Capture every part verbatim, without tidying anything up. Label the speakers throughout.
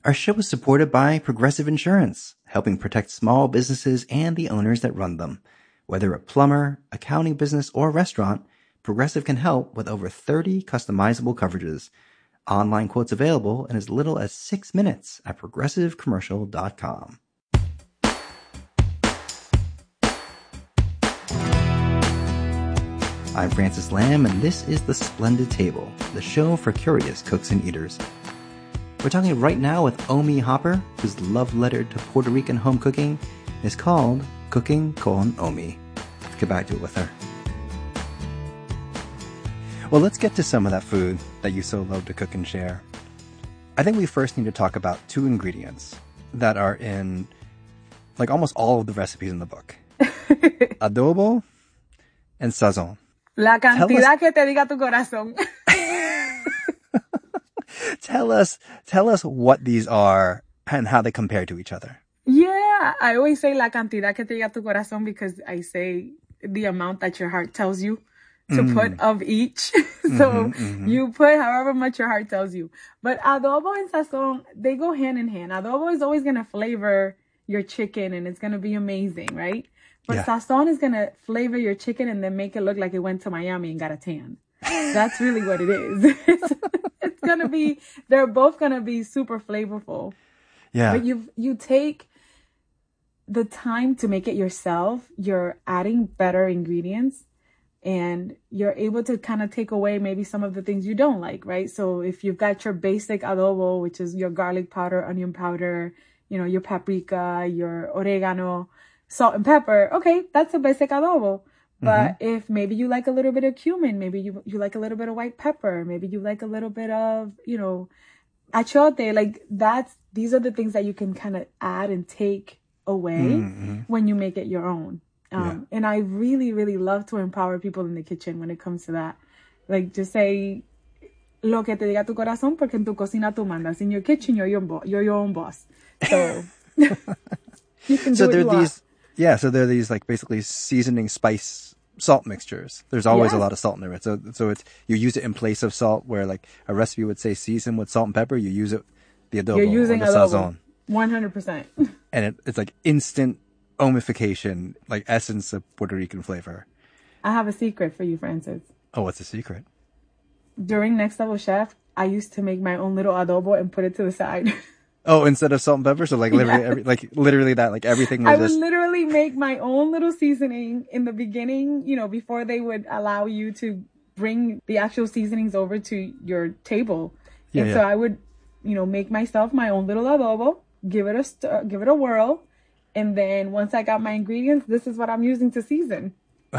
Speaker 1: Our show is supported by Progressive Insurance, helping protect small businesses and the owners that run them. Whether a plumber, accounting business, or restaurant, Progressive can help with over thirty customizable coverages. Online quotes available in as little as six minutes at progressive commercial dot com. I'm Francis Lamb, and this is The Splendid Table, the show for curious cooks and eaters. We're talking right now with Omi Hopper, whose love letter to Puerto Rican home cooking is called Cooking con Omi. Let's get back to it with her. Well, let's get to some of that food that you so love to cook and share. I think we first need to talk about two ingredients that are in like almost all of the recipes in the book. Adobo and sazon.
Speaker 2: La cantidad que te diga tu corazón.
Speaker 1: Tell us, tell us what these are and how they compare to each other.
Speaker 2: Yeah, I always say la cantidad que te diga tu corazón because I say the amount that your heart tells you to mm. put of each. so
Speaker 1: mm-hmm, mm-hmm.
Speaker 2: you put however much your heart tells you. But adobo and sazon, they go hand in hand. Adobo is always going to flavor your chicken and it's going to be amazing, right? But
Speaker 1: yeah.
Speaker 2: sazon is going to flavor your chicken and then make it look like it went to Miami and got a tan. That's really what it is. it's, it's going to be, they're both going to be super flavorful.
Speaker 1: Yeah.
Speaker 2: But you you take the time to make it yourself. You're adding better ingredients and you're able to kind of take away maybe some of the things you don't like, right? So if you've got your basic adobo, which is your garlic powder, onion powder, you know, your paprika, your oregano, salt and pepper, okay, that's a basic adobo. But mm-hmm. if maybe you like a little bit of cumin, maybe you you like a little bit of white pepper, maybe you like a little bit of, you know, achote, like that's, these are the things that you can kind of add and take away
Speaker 1: mm-hmm.
Speaker 2: when you make it your own. Um, yeah. And I really, really love to empower people in the kitchen when it comes to that. Like just say, lo que te diga tu corazón, porque en tu cocina tú mandas. In your kitchen, you're your, bo- you're your own boss. So you can do
Speaker 1: so
Speaker 2: what
Speaker 1: there
Speaker 2: you
Speaker 1: are these,
Speaker 2: want.
Speaker 1: Yeah, so there are these like basically seasoning spice salt mixtures. There's always
Speaker 2: yes.
Speaker 1: a lot of salt in it. So so it's you use it in place of salt, where like a recipe would say season with salt and pepper. You use it the adobo
Speaker 2: You're using
Speaker 1: or the
Speaker 2: adobo.
Speaker 1: sazon.
Speaker 2: one hundred percent.
Speaker 1: And it, it's like instant omification, like essence of Puerto Rican flavor.
Speaker 2: I have a secret for you, Francis.
Speaker 1: Oh, what's the secret?
Speaker 2: During Next Level Chef, I used to make my own little adobo and put it to the side.
Speaker 1: Oh, instead of salt and pepper? So like literally,
Speaker 2: yes.
Speaker 1: every, like literally that, like everything was
Speaker 2: I would
Speaker 1: just...
Speaker 2: literally make my own little seasoning in the beginning, you know, before they would allow you to bring the actual seasonings over to your table.
Speaker 1: Yeah,
Speaker 2: and
Speaker 1: yeah.
Speaker 2: so I would, you know, make myself my own little adobo, give it a stir, give it a whirl. And then once I got my ingredients, this is what I'm using to season.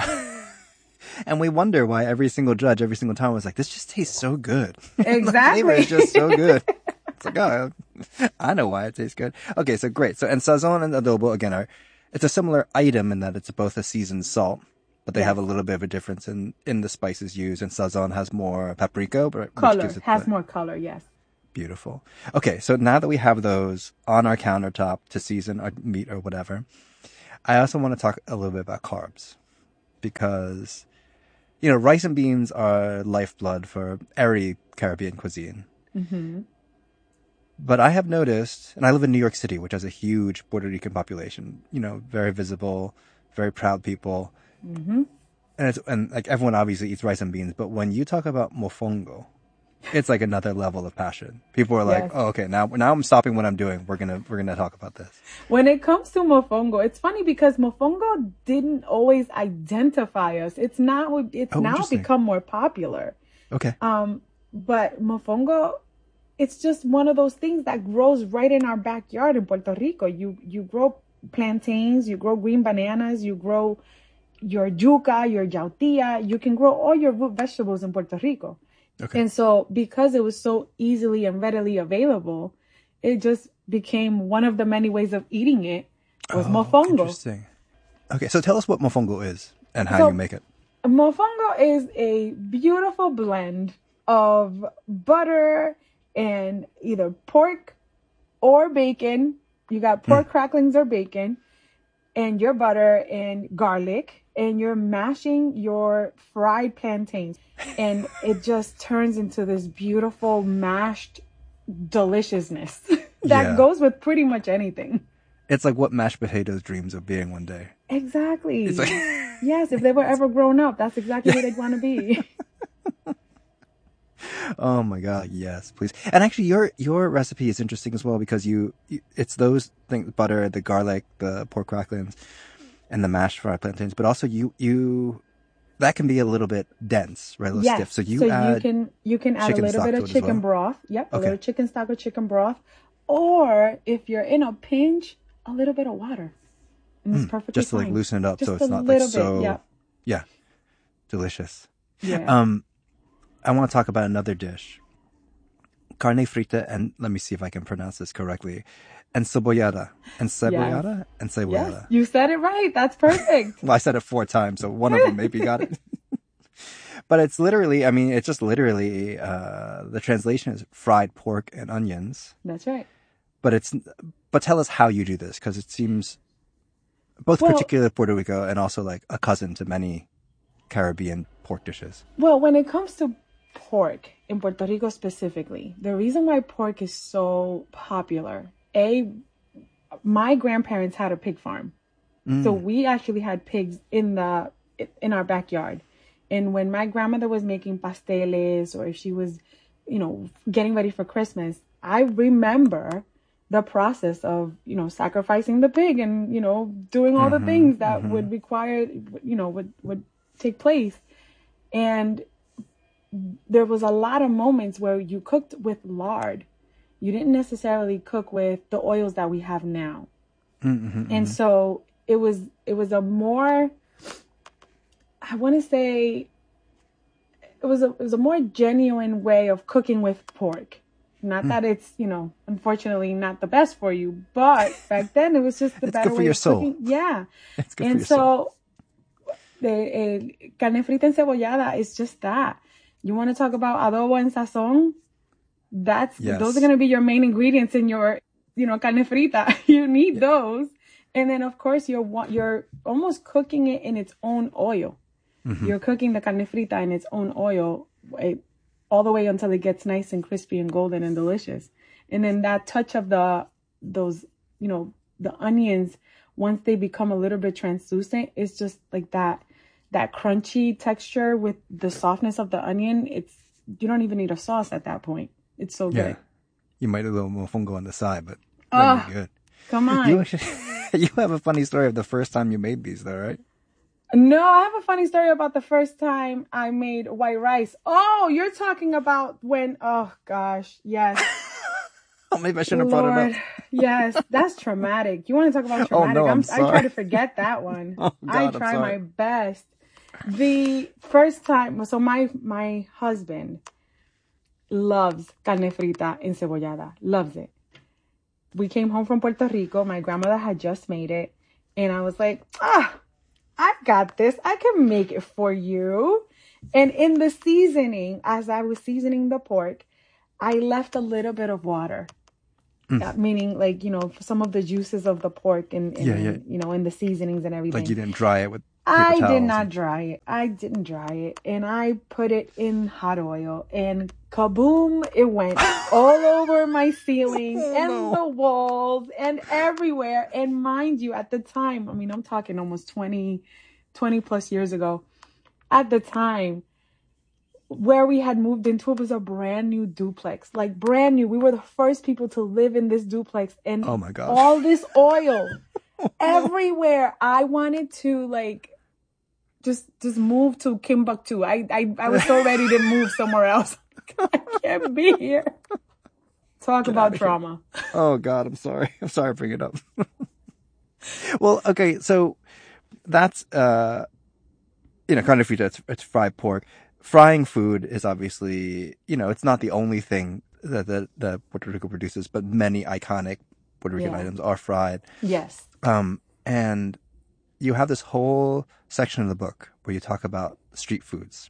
Speaker 1: And we wonder why every single judge, every single time was like, this just tastes so good.
Speaker 2: Exactly.
Speaker 1: The flavor is just so good. It's like, oh, I know why it tastes good. Okay, so great. So, and sazon and adobo, again, are, it's a similar item in that it's both a seasoned salt, but they
Speaker 2: yes.
Speaker 1: have a little bit of a difference in, in the spices used. And sazon has more paprika. But
Speaker 2: color.
Speaker 1: Which gives it
Speaker 2: has
Speaker 1: the,
Speaker 2: more color, yes.
Speaker 1: Beautiful. Okay, so now that we have those on our countertop to season our meat or whatever, I also want to talk a little bit about carbs. Because, you know, rice and beans are lifeblood for every Caribbean cuisine.
Speaker 2: Mm-hmm.
Speaker 1: But I have noticed, and I live in New York City, which has a huge Puerto Rican population, you know, very visible, very proud people.
Speaker 2: Mm-hmm.
Speaker 1: And it's, and like everyone obviously eats rice and beans, but when you talk about mofongo, it's like another level of passion. People are like,
Speaker 2: yes.
Speaker 1: oh, okay, now, now I'm stopping what I'm doing. We're going to, we're going to talk about this.
Speaker 2: When it comes to mofongo, it's funny because mofongo didn't always identify us. It's now, it's
Speaker 1: oh,
Speaker 2: now become more popular.
Speaker 1: Okay.
Speaker 2: Um, but mofongo, it's just one of those things that grows right in our backyard in Puerto Rico. You, you grow plantains, you grow green bananas, you grow your yuca, your yautía. You can grow all your root vegetables in Puerto Rico.
Speaker 1: Okay.
Speaker 2: And so because it was so easily and readily available, it just became one of the many ways of eating it was
Speaker 1: oh,
Speaker 2: mofongo.
Speaker 1: Interesting. Okay, so tell us what mofongo is and how
Speaker 2: so,
Speaker 1: you make it.
Speaker 2: Mofongo is a beautiful blend of butter and either pork or bacon. You got pork mm. cracklings or bacon and your butter and garlic, and you're mashing your fried plantains. And it just turns into this beautiful mashed deliciousness. that
Speaker 1: Yeah.
Speaker 2: goes with pretty much anything.
Speaker 1: It's like what mashed potatoes dreams of being one day.
Speaker 2: Exactly.
Speaker 1: It's like
Speaker 2: Yes, if they were ever grown up, that's exactly who they'd want to be.
Speaker 1: Oh my God, yes, please. And actually, your your recipe is interesting as well because you, you it's those things: butter, the garlic, the pork cracklings, and the mashed fried plantains. But also, you you that can be a little bit dense, right? A little
Speaker 2: Yes.
Speaker 1: stiff. So you
Speaker 2: So you
Speaker 1: add
Speaker 2: can you can add a
Speaker 1: chicken
Speaker 2: little
Speaker 1: stock
Speaker 2: bit
Speaker 1: to
Speaker 2: of
Speaker 1: it as
Speaker 2: chicken
Speaker 1: well.
Speaker 2: broth. Yep, a
Speaker 1: Okay.
Speaker 2: little chicken stock or chicken broth. Or if you're in a pinch, a little bit of water. And it's
Speaker 1: Mm,
Speaker 2: perfectly
Speaker 1: just to like
Speaker 2: fine.
Speaker 1: loosen it up,
Speaker 2: Just
Speaker 1: so
Speaker 2: a
Speaker 1: it's not like
Speaker 2: little bit.
Speaker 1: so.
Speaker 2: Yep.
Speaker 1: Yeah, delicious.
Speaker 2: Yeah.
Speaker 1: Um, I want to talk about another dish. Carne frita, and let me see if I can pronounce this correctly. Encebollada.
Speaker 2: Yes.
Speaker 1: Encebollada?
Speaker 2: Yes.
Speaker 1: Encebollada.
Speaker 2: You said it right. That's perfect.
Speaker 1: Well, I said it four times, so one of them maybe got it. But it's literally, I mean, it's just literally, uh, the translation is fried pork and onions.
Speaker 2: That's right.
Speaker 1: But it's, but tell us how you do this, because it seems both
Speaker 2: Well,
Speaker 1: particular to Puerto Rico and also like a cousin to many Caribbean pork dishes.
Speaker 2: well, when it comes to pork in Puerto Rico specifically, the reason why pork is so popular, A, my grandparents had a pig farm.
Speaker 1: Mm.
Speaker 2: So we actually had pigs in the in our backyard. And when my grandmother was making pasteles or if she was, you know, getting ready for Christmas, I remember the process of, you know, sacrificing the pig and, you know, doing all
Speaker 1: Mm-hmm,
Speaker 2: the things that
Speaker 1: mm-hmm.
Speaker 2: would require, you know, would, would take place. And there was a lot of moments where you cooked with lard. You didn't necessarily cook with the oils that we have now.
Speaker 1: Mm-hmm,
Speaker 2: And so it was, it was a more, I want to say, it was a it was a more genuine way of cooking with pork. Not mm. that it's, you know, unfortunately not the best for you, but back then it was just the
Speaker 1: it's
Speaker 2: better
Speaker 1: good for
Speaker 2: way
Speaker 1: your
Speaker 2: of
Speaker 1: soul.
Speaker 2: cooking. Yeah.
Speaker 1: It's good
Speaker 2: and
Speaker 1: for your
Speaker 2: so
Speaker 1: soul.
Speaker 2: the eh, carne frita encebollada is just that. You want to talk about adobo and sazon? That's
Speaker 1: Yes.
Speaker 2: Those are going to be your main ingredients in your, you know, carne frita. You need yeah. those. And then of course you're you're almost cooking it in its own oil. Mm-hmm. You're cooking the carne frita in its own oil it, all the way until it gets nice and crispy and golden and delicious. And then that touch of the, those, you know, the onions, once they become a little bit translucent, it's just like that, that crunchy texture with the softness of the onion. It's, you don't even need a sauce at that point. It's so good.
Speaker 1: Yeah. You might have a little mofongo on the side, but
Speaker 2: oh,
Speaker 1: that'd be good.
Speaker 2: Come on.
Speaker 1: You, actually, you have a funny story of the first time you made these though, right?
Speaker 2: No, I have a funny story about the first time I made white rice. Oh, you're talking about when, oh gosh, yes.
Speaker 1: Oh, maybe I shouldn't have
Speaker 2: Lord,
Speaker 1: brought it up.
Speaker 2: Yes, that's traumatic. You want to talk about traumatic?
Speaker 1: Oh, no, I'm
Speaker 2: I'm,
Speaker 1: sorry.
Speaker 2: I try to forget that one.
Speaker 1: Oh, God,
Speaker 2: I try
Speaker 1: I'm sorry.
Speaker 2: my best. The first time, so my, my husband loves carne frita encebollada, loves it. We came home from Puerto Rico. My grandmother had just made it. And I was like, ah, I've got this. I can make it for you. And in the seasoning, as I was seasoning the pork, I left a little bit of water. Mm. That meaning, like, you know, some of the juices of the pork and, and
Speaker 1: yeah, yeah.
Speaker 2: you know, and the seasonings and everything.
Speaker 1: Like you didn't dry it with paper
Speaker 2: I
Speaker 1: towels
Speaker 2: did not
Speaker 1: and...
Speaker 2: dry it. I didn't dry it. And I put it in hot oil. And kaboom, it went all over my ceiling
Speaker 1: oh,
Speaker 2: and
Speaker 1: no.
Speaker 2: the walls and everywhere. And mind you, at the time, I mean, I'm talking almost twenty, twenty plus years ago. At the time, where we had moved into, it was a brand new duplex. Like brand new. We were the first people to live in this duplex. And
Speaker 1: oh my gosh.
Speaker 2: all this oil everywhere. I wanted to like just just move to Timbuktu. I, I I was so ready to move somewhere else. I can't be here. Talk
Speaker 1: Get
Speaker 2: about trauma.
Speaker 1: Here. Oh God, I'm sorry. I'm sorry to bring it up. Well, okay, so that's uh you know, carne frita, it's, it's fried pork. Frying food is obviously, you know, it's not the only thing that that, that Puerto Rico produces, but many iconic Puerto Rican yeah. items are fried.
Speaker 2: Yes.
Speaker 1: Um, and you have this whole section of the book where you talk about street foods.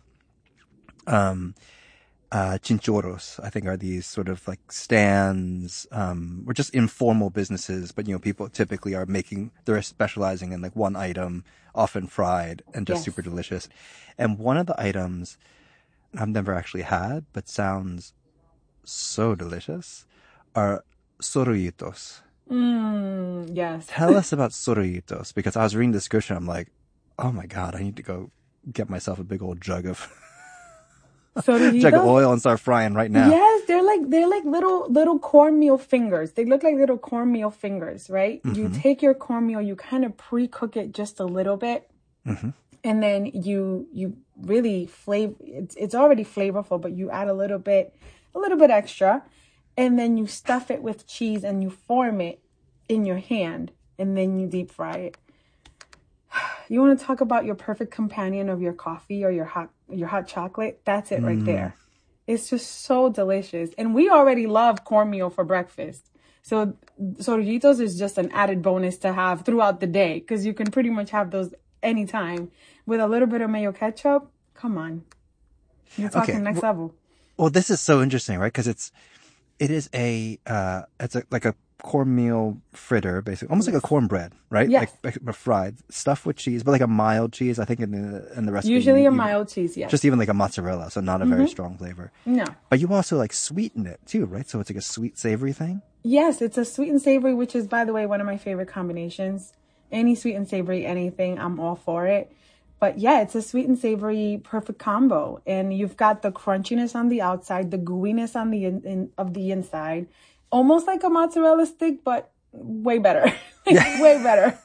Speaker 1: Um, uh, chinchorros, I think, are these sort of like stands, um, or just informal businesses, but, you know, people typically are making, they're specializing in like one item, often fried and just yes. super delicious. And one of the items I've never actually had, but sounds so delicious, are Sorritos.
Speaker 2: Mm, yes.
Speaker 1: Tell us about Sorritos, because I was reading the description. I'm like, oh my God, I need to go get myself a big old jug of jug of
Speaker 2: Sorritos?
Speaker 1: oil and start frying right now.
Speaker 2: Yes, they're like they're like little little cornmeal fingers. They look like little cornmeal fingers, right? You
Speaker 1: Mm-hmm.
Speaker 2: take your cornmeal, you kind of pre-cook it just a little bit,
Speaker 1: Mm-hmm.
Speaker 2: and then you you really flavor. It's it's already flavorful, but you add a little bit, a little bit extra, and then you stuff it with cheese and you form it in your hand, and then you deep fry it. You want to talk about your perfect companion of your coffee or your hot your hot chocolate? That's it right
Speaker 1: Mm.
Speaker 2: there. It's just so delicious. And we already love cornmeal for breakfast. So Sorritos is just an added bonus to have throughout the day because you can pretty much have those anytime. With a little bit of mayo ketchup, come on. You're talking
Speaker 1: Okay.
Speaker 2: next
Speaker 1: Well,
Speaker 2: level.
Speaker 1: well, this is so interesting, right? Because it's it is a uh, it's a, like a cornmeal fritter, basically, almost like a
Speaker 2: Yes.
Speaker 1: cornbread, right?
Speaker 2: Yes.
Speaker 1: Like, like fried, stuffed with cheese, but like a mild cheese. I think in the in the recipe,
Speaker 2: Usually
Speaker 1: you,
Speaker 2: a
Speaker 1: you-
Speaker 2: mild cheese, yes.
Speaker 1: just even like a mozzarella, so not a very strong flavor.
Speaker 2: No.
Speaker 1: But you also like sweeten it too, right? So it's like a sweet savory thing.
Speaker 2: Yes, it's a sweet and savory, which is, by the way, one of my favorite combinations. Any sweet and savory, anything, I'm all for it. But yeah, it's a sweet and savory perfect combo. And you've got the crunchiness on the outside, the gooiness on the in, in, of the inside. Almost like a mozzarella stick, but way better. Like, way better.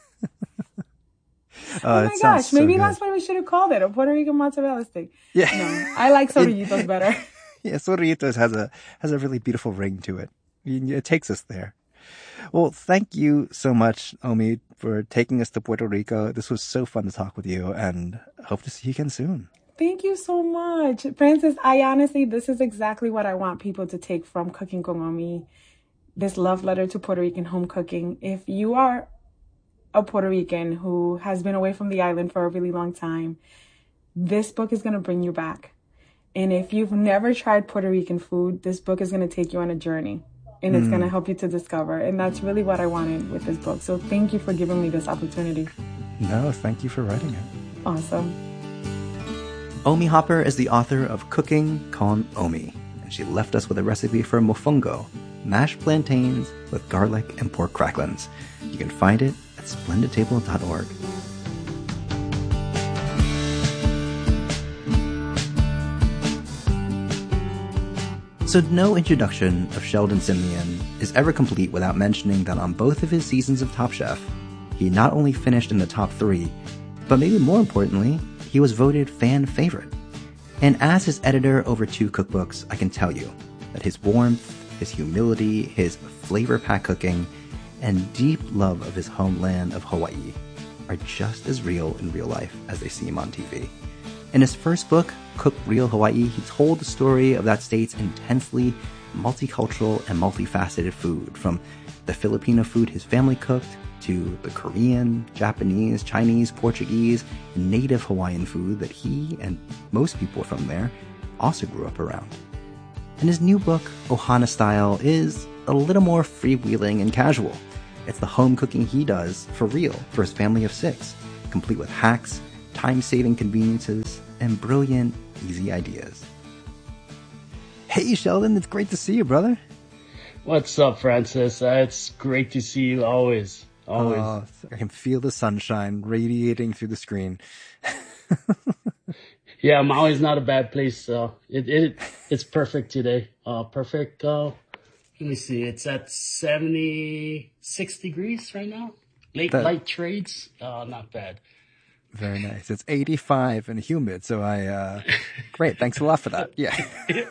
Speaker 1: Uh,
Speaker 2: Oh
Speaker 1: it
Speaker 2: my
Speaker 1: sounds
Speaker 2: gosh,
Speaker 1: so
Speaker 2: maybe
Speaker 1: good.
Speaker 2: that's what we should have called it, a Puerto Rican mozzarella stick.
Speaker 1: Yeah.
Speaker 2: No, I like Sorritos better.
Speaker 1: Yeah, Sorritos has a has a really beautiful ring to it. It takes us there. Well, thank you so much, Omi, for taking us to Puerto Rico. This was so fun to talk with you, and hope to see you again soon.
Speaker 2: Thank you so much. Francis, I honestly, this is exactly what I want people to take from Cooking con Omi, this love letter to Puerto Rican home cooking. If you are a Puerto Rican who has been away from the island for a really long time, this book is going to bring you back. And if you've never tried Puerto Rican food, this book is going to take you on a journey. And it's going to help you to discover. And that's really what I wanted with this book. So thank you for giving me this opportunity.
Speaker 1: No, thank you for writing it.
Speaker 2: Awesome.
Speaker 1: Omi Hopper is the author of Cooking con Omi, and she left us with a recipe for mofongo, mashed plantains with garlic and pork cracklings. You can find it at splendid table dot org. So no introduction of Sheldon Simeon is ever complete without mentioning that on both of his seasons of Top Chef, he not only finished in the top three, but maybe more importantly, he was voted fan favorite. And as his editor over two cookbooks, I can tell you that his warmth, his humility, his flavor-packed cooking, and deep love of his homeland of Hawaii are just as real in real life as they seem on T V. In his first book, Cook Real Hawaii, he told the story of that state's intensely multicultural and multifaceted food, from the Filipino food his family cooked to the Korean, Japanese, Chinese, Portuguese, and native Hawaiian food that he and most people from there also grew up around. And his new book, Ohana Style, is a little more freewheeling and casual. It's the home cooking he does for real for his family of six, complete with hacks, time-saving conveniences, and brilliant, easy ideas. Hey, Sheldon, it's great to see you, brother.
Speaker 3: What's up, Francis? Uh, it's great to see you always. Always.
Speaker 1: Oh, I can feel the sunshine radiating through the screen.
Speaker 3: Yeah, Maui's not a bad place. Uh, it, it It's perfect today. Uh, perfect. Uh, let me see. It's at seventy-six degrees right now. Late
Speaker 1: That-
Speaker 3: light trades. Uh, not bad.
Speaker 1: Very nice. It's eighty-five and humid, so I, uh, great. Thanks a lot for that. Yeah.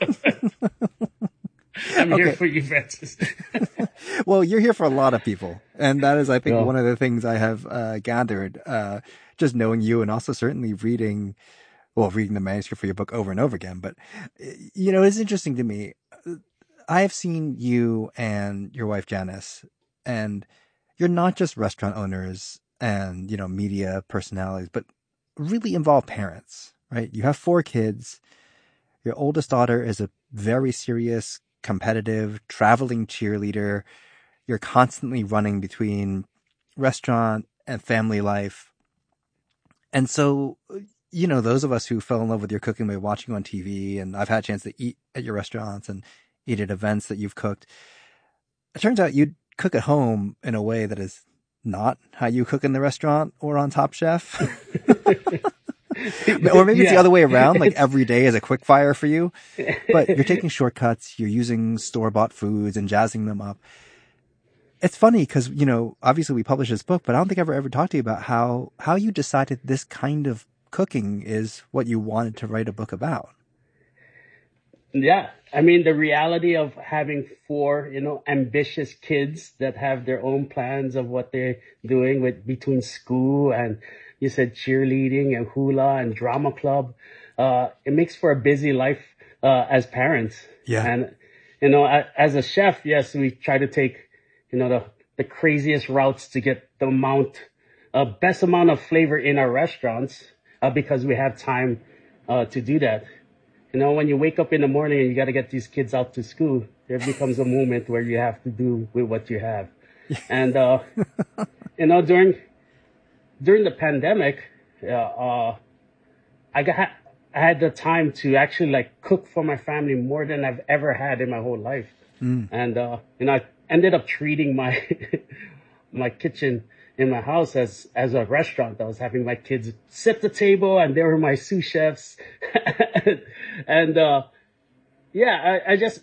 Speaker 3: I'm here
Speaker 1: Okay.
Speaker 3: for you, Francis.
Speaker 1: Well, you're here for a lot of people. And that is, I think,
Speaker 3: Yeah.
Speaker 1: one of the things I have uh, gathered, uh, just knowing you and also certainly reading, well, reading the manuscript for your book over and over again. But, you know, it's interesting to me. I have seen you and your wife, Janice, and you're not just restaurant owners and, you know, media personalities, but really involved parents, right? You have four kids. Your oldest daughter is a very serious, competitive, traveling cheerleader. You're constantly running between restaurant and family life. And so, you know, those of us who fell in love with your cooking by watching on T V, and I've had a chance to eat at your restaurants and eat at events that you've cooked, it turns out you cook at home in a way that is not how you cook in the restaurant or on Top Chef. Or maybe it's
Speaker 3: Yeah.
Speaker 1: the other way around, like every day is a quick fire for you, but you're taking shortcuts, you're using store-bought foods and jazzing them up. It's funny because, you know, obviously we published this book, but I don't think I've ever, ever talked to you about how, how you decided this kind of cooking is what you wanted to write a book about.
Speaker 3: Yeah. I mean, the reality of having four, you know, ambitious kids that have their own plans of what they're doing with between school and you said cheerleading and hula and drama club. Uh, it makes for a busy life, uh, as parents.
Speaker 1: Yeah.
Speaker 3: And, you know, a- as a chef, yes, we try to take, you know, the, the craziest routes to get the amount, uh, best amount of flavor in our restaurants, uh, because we have time, uh, to do that. You know, when you wake up in the morning and you got to get these kids out to school, there becomes a moment where you have to do with what you have. And, uh, you know, during, during the pandemic, uh, uh, I got, I had the time to actually like cook for my family more than I've ever had in my whole life.
Speaker 1: Mm.
Speaker 3: And, uh, you know, I ended up treating my, my kitchen in my house as, as a restaurant. I was having my kids sit at the table and they were my sous chefs. and, uh, yeah, I, I just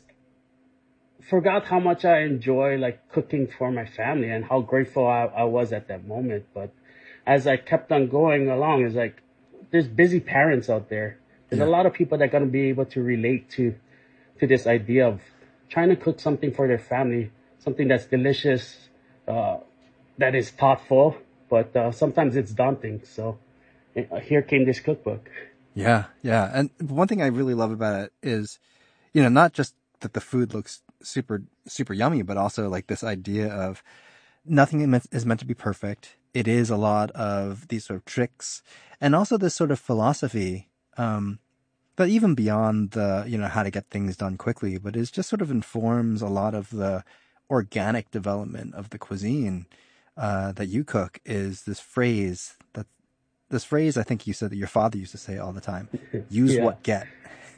Speaker 3: forgot how much I enjoy like cooking for my family and how grateful I, I was at that moment. But as I kept on going along, it's like, there's busy parents out there. There's
Speaker 1: Yeah.
Speaker 3: a lot of people that are going to be able to relate to, to this idea of trying to cook something for their family, something that's delicious, uh, that is thoughtful, but uh, sometimes it's daunting. So uh, here came this cookbook.
Speaker 1: Yeah, yeah. And one thing I really love about it is, you know, not just that the food looks super, super yummy, but also like this idea of nothing is meant to be perfect. It is a lot of these sort of tricks and also this sort of philosophy, um, but even beyond the, you know, how to get things done quickly, but it just sort of informs a lot of the organic development of the cuisine, uh, that you cook is this phrase that this phrase, I think you said that your father used to say all the time, use
Speaker 3: Yeah.
Speaker 1: what get.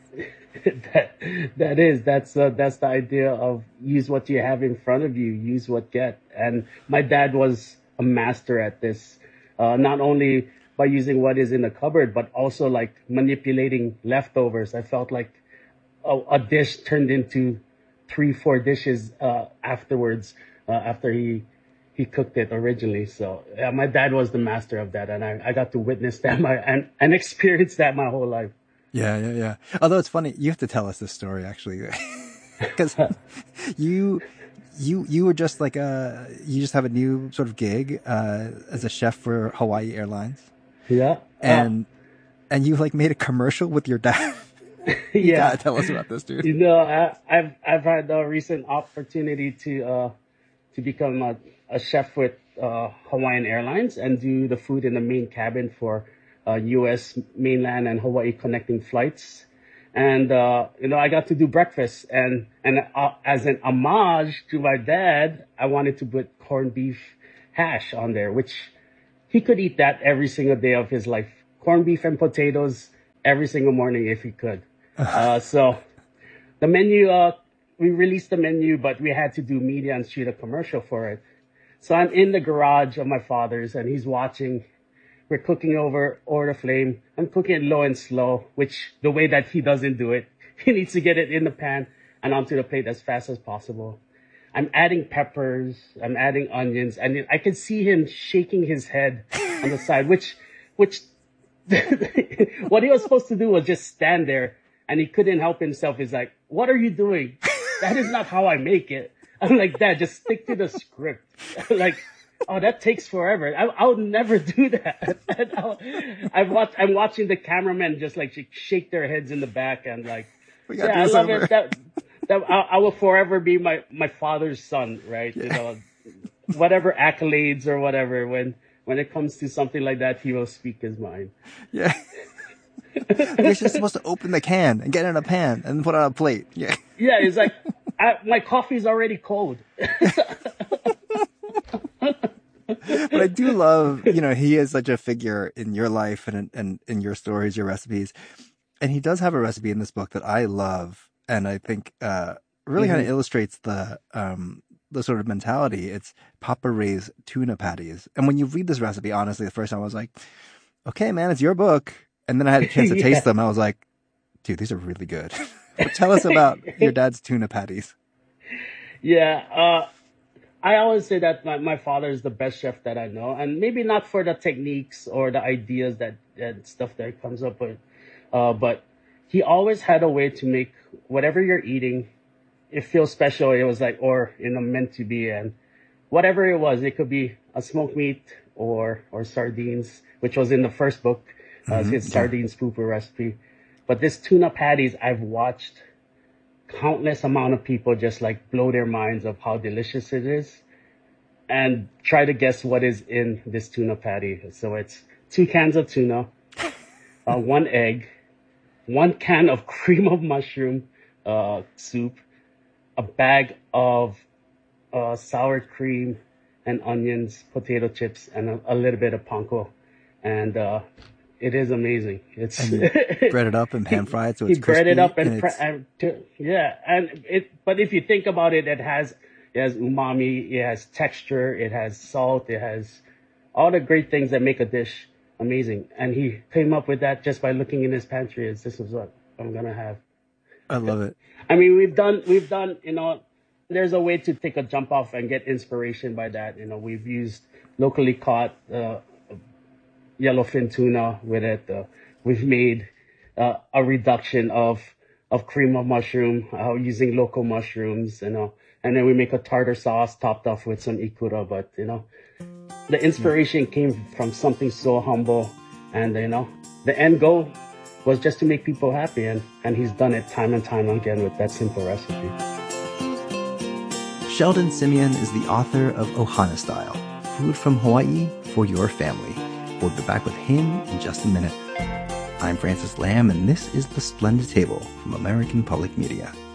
Speaker 3: that that is that's uh, that's the idea of use what you have in front of you, use what get. And my dad was a master at this, uh, not only by using what is in the cupboard, but also like manipulating leftovers. I felt like a, a dish turned into three, four dishes uh, afterwards uh, after he he cooked it originally. So yeah, my dad was the master of that, and I, I got to witness that my and, and experience that my whole life.
Speaker 1: Yeah, yeah, yeah. Although it's funny, you have to tell us this story actually, because you, you, you were just like a, you just have a new sort of gig uh, as a chef for Hawaii Airlines,
Speaker 3: Yeah.
Speaker 1: and and you like made a commercial with your dad.
Speaker 3: Uh,
Speaker 1: You
Speaker 3: yeah.
Speaker 1: gotta tell us about this, dude.
Speaker 3: You know, I, I've I've had a recent opportunity to uh to become a, a chef with uh, Hawaiian Airlines and do the food in the main cabin for uh, U S mainland and Hawaii connecting flights. And uh, you know, I got to do breakfast, and and uh, as an homage to my dad, I wanted to put corned beef hash on there, which he could eat that every single day of his life. Corned beef and potatoes every single morning if he could. Uh, so the menu, uh, we released the menu, but we had to do media and shoot a commercial for it. So I'm in the garage of my father's and he's watching. We're cooking over, over the flame. I'm cooking it low and slow, which the way that he doesn't do it, he needs to get it in the pan and onto the plate as fast as possible. I'm adding peppers, I'm adding onions, and I can see him shaking his head on the side, which, which, what he was supposed to do was just stand there, and he couldn't help himself. He's like, "What are you doing? That is not how I make it." I'm like, "Dad, just stick to the script." Like, oh, that takes forever. I, I would never do that. And I'll, I've watched, I'm watching the cameramen just like shake their heads in the back and like,
Speaker 1: We gotta
Speaker 3: yeah,
Speaker 1: do
Speaker 3: I
Speaker 1: this
Speaker 3: love
Speaker 1: over.
Speaker 3: it. That, that I, I will forever be my, my father's son, right? You know, whatever accolades or whatever, when, when it comes to something like that, he will speak his mind.
Speaker 1: Yeah. You're just supposed to open the can and get it in a pan and put it on a plate. Yeah.
Speaker 3: Yeah, it's like, I, my coffee's already cold.
Speaker 1: But I do love, you know, he is such a figure in your life and and in your stories, your recipes. And he does have a recipe in this book that I love and I think uh really kind of
Speaker 3: Mhm.
Speaker 1: illustrates the um the sort of mentality. It's Papa Ray's tuna patties. And when you read this recipe, honestly, the first time I was like, okay, man, it's your book. And then I had a chance to
Speaker 3: Yeah.
Speaker 1: taste them. I was like, dude, these are really good. But tell us about your dad's tuna patties.
Speaker 3: Yeah, uh, I always say that my, my father is the best chef that I know, and maybe not for the techniques or the ideas that and stuff that comes up with, uh, but he always had a way to make whatever you're eating, it feels special. It was like, or you know, meant to be, and whatever it was, it could be a smoked meat or or sardines, which was in the first book, uh,
Speaker 1: Mhm,
Speaker 3: his
Speaker 1: yeah.
Speaker 3: sardines pooper recipe. But this tuna patties, I've watched countless amount of people just like blow their minds of how delicious it is and try to guess what is in this tuna patty. So it's two cans of tuna, uh, one egg, one can of cream of mushroom uh, soup, a bag of uh, sour cream and onions, potato chips, and a, a little bit of panko. And uh, it is amazing. It's
Speaker 1: And you bread it up and pan fry it so
Speaker 3: he
Speaker 1: it's
Speaker 3: bread
Speaker 1: crispy.
Speaker 3: it up and,
Speaker 1: and
Speaker 3: pre-
Speaker 1: it's,
Speaker 3: and to, yeah, and it. But if you think about it, it has it has umami, it has texture, it has salt, it has all the great things that make a dish amazing. And he came up with that just by looking in his pantry. As this is what I'm gonna have.
Speaker 1: I love it.
Speaker 3: I mean, we've done we've done you know. There's a way to take a jump off and get inspiration by that. You know, we've used locally caught uh, yellowfin tuna with it. Uh, we've made uh, a reduction of of cream of mushroom uh, using local mushrooms, you know, and then we make a tartar sauce topped off with some ikura. But you know, the inspiration came from something so humble, and you know, the end goal was just to make people happy, and and he's done it time and time again with that simple recipe.
Speaker 1: Sheldon Simeon is the author of Ohana Style, Food from Hawaii for Your Family. We'll be back with him in just a minute. I'm Francis Lamb, and this is The Splendid Table from American Public Media.